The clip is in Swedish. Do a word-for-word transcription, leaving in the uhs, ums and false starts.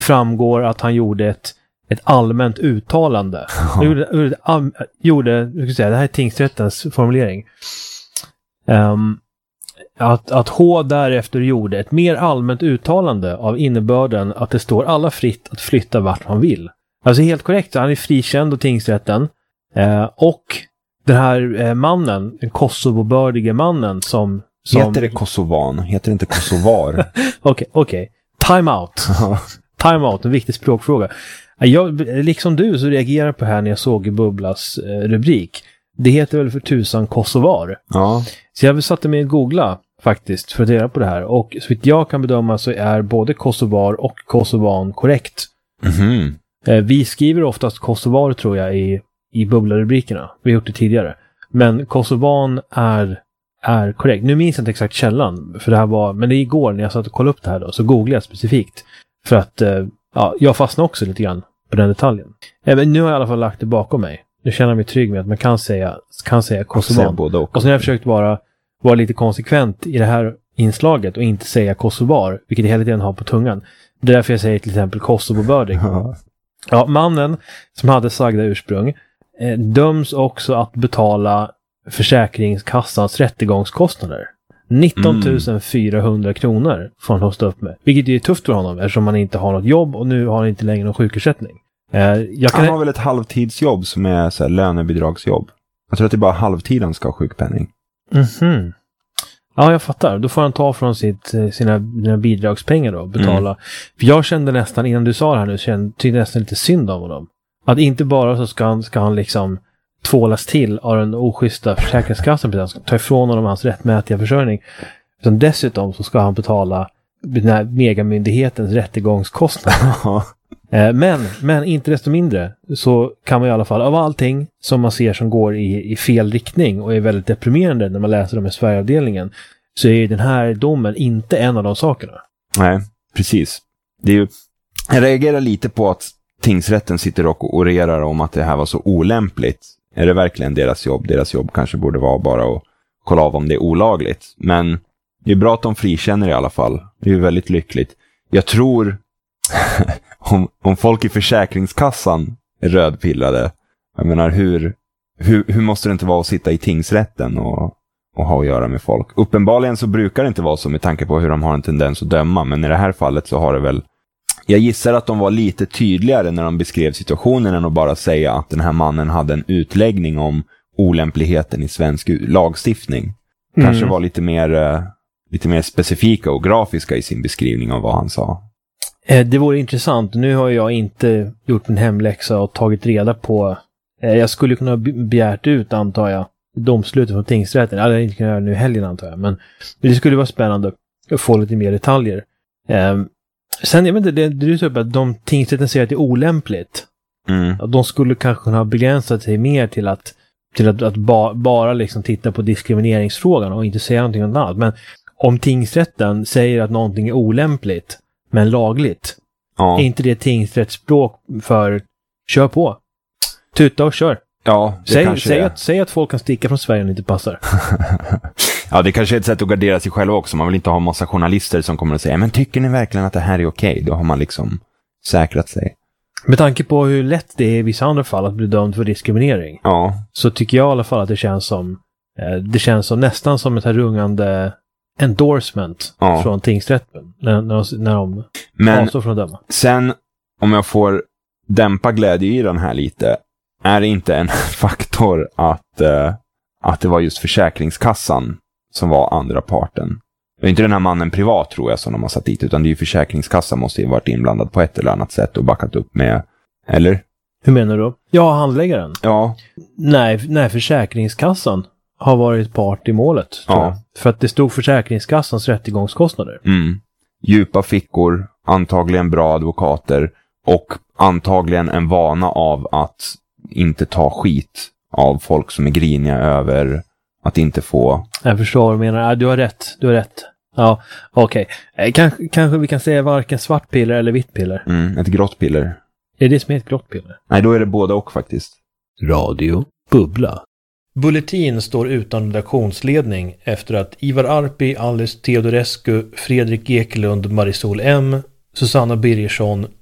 framgår att han gjorde ett, ett allmänt uttalande. Han gjorde, gjorde, am, gjorde jag ska säga, det här är tingsrättens formulering. Um, att, att H därefter gjorde ett mer allmänt uttalande av innebörden att det står alla fritt att flytta vart man vill. Alltså helt korrekt, han är frikänd av tingsrätten. Uh, och den här uh, mannen, den kosovobördige mannen som... som... Heter det kosovan? Heter det inte kosovar? Okej, okej. Okay, okay. Time out. Time out, en viktig språkfråga. Jag, liksom du så reagerar på här när jag såg i Bubblas eh, rubrik. Det heter väl för tusan kosovar. Ja. Så jag satte mig och googla faktiskt för att reda på det här. Och så vitt jag kan bedöma så är både kosovar och kosovan korrekt. Mm-hmm. Eh, vi skriver oftast kosovar tror jag i, i Bubbla-rubrikerna. Vi har gjort det tidigare. Men kosovan är, är korrekt. Nu minns jag inte exakt källan. För det här var, men det är igår när jag satt och kollade upp det här då. Så googlade jag specifikt. För att eh, ja, jag fastnade också lite grann på den detaljen. Eh, men nu har jag i alla fall lagt det bakom mig. Nu känner jag mig trygg med att man kan säga, kan säga kosovan. Och, och så har jag försökt vara, vara lite konsekvent i det här inslaget och inte säga kosovar, vilket jag hela tiden har på tungan. Det är därför jag säger till exempel kosovobördig. Ja, mannen som hade sagda ursprung eh, döms också att betala Försäkringskassans rättegångskostnader. nitton tusen fyrahundra kronor får han hosta upp med. Vilket är tufft för honom eftersom han inte har något jobb och nu har han inte längre någon sjukersättning. Eh, jag kan... Han har väl ett halvtidsjobb som är så här, lönebidragsjobb. Jag tror att det är bara halvtid han ska ha sjukpenning. Mhm. Ja, jag fattar. Då får han ta från sitt, sina, sina bidragspengar då och betala. Mm. För jag kände nästan, innan du sa det här nu, kände, tyckte nästan lite synd om honom. Att inte bara så ska han, ska han liksom tvålas till av den oschyssta försäkringskassan, han ska ta ifrån honom hans rättmätiga försörjning. Utan dessutom så ska han betala den här megamyndighetens rättegångskostnader. men, men inte desto mindre så kan man i alla fall, av allting som man ser som går i, i fel riktning och är väldigt deprimerande när man läser dem i Sverigeavdelningen, så är den här domen inte en av de sakerna. Nej, precis. Det är ju, jag reagerar lite på att tingsrätten sitter och orerar om att det här var så olämpligt. Är det verkligen deras jobb? Deras jobb kanske borde vara bara att kolla av om det är olagligt. Men det är bra att de frikänner i alla fall. Det är ju väldigt lyckligt. Jag tror om, om folk i Försäkringskassan är rödpillade, jag menar hur, hur, hur måste det inte vara att sitta i tingsrätten och, och ha att göra med folk? Uppenbarligen så brukar det inte vara så med tanke på hur de har en tendens att döma. Men i det här fallet så har det väl, jag gissar att de var lite tydligare när de beskrev situationen än att bara säga att den här mannen hade en utläggning om olämpligheten i svensk lagstiftning. Mm. Kanske var lite mer, uh, lite mer specifika och grafiska i sin beskrivning av vad han sa. Eh, det vore intressant. Nu har jag inte gjort en hemläxa och tagit reda på. Eh, jag skulle kunna ha begärt ut, antar jag, domslutet från tingsrätten. Eller inte kunna göra nu i helgen, antar jag. Men det skulle vara spännande att få lite mer detaljer. Eh, Sen, jag vet inte, det, det är typ att de tingsrätten säger att det är olämpligt. Mm. Att de skulle kanske kunna ha begränsat sig mer till att, till att, att ba, bara liksom titta på diskrimineringsfrågan och inte säga någonting annat. Men om tingsrätten säger att någonting är olämpligt, men lagligt, ja. Är inte det tingsrättsspråk för kör på. Tuta och kör. Ja, det säg, kanske säg, är. att, säg att folk kan sticka från Sverige om det inte passar. Ja, det kanske är ett sätt att gardera sig själv också. Man vill inte ha massa journalister som kommer att säga, men tycker ni verkligen att det här är okej? Då har man liksom säkrat sig. Med tanke på hur lätt det är i vissa andra fall att bli dömd för diskriminering. Ja. Så tycker jag i alla fall att det känns som eh, det känns som nästan som ett här rungande endorsement ja. Från tingsrätten när, när de, när de men avstår från att döma. Sen, om jag får dämpa glädje i den här lite, är det inte en faktor att, eh, att det var just Försäkringskassan som var andra parten. Det är inte den här mannen privat, tror jag, som de har satt dit, utan det är ju Försäkringskassan måste ju varit inblandad på ett eller annat sätt och backat upp med, eller? Hur menar du? Ja, handläggaren. Ja. Nej, nej, Försäkringskassan har varit part i målet, tror ja. jag. För att det stod Försäkringskassans rättegångskostnader. Mm. Djupa fickor, antagligen bra advokater och antagligen en vana av att inte ta skit av folk som är griniga över att inte få... Jag förstår vad du menar. Ja, du har rätt. Du har rätt. Ja, okej. Okay. Kanske, kanske vi kan säga varken svart piller eller vitt piller. Mm, ett grått piller. Är det som är ett grått piller? Nej, då är det båda och faktiskt. Radio Bubbla. Bulletin står utan redaktionsledning efter att Ivar Arpi, Alice Teodorescu, Fredrik Ekelund, Marisol M, Susanna Birgersson,